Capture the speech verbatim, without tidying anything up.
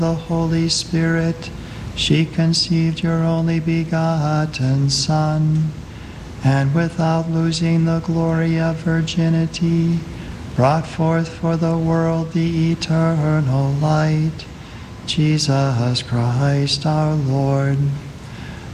the Holy Spirit, she conceived your only begotten Son, and without losing the glory of virginity, brought forth for the world the eternal light, Jesus Christ our Lord.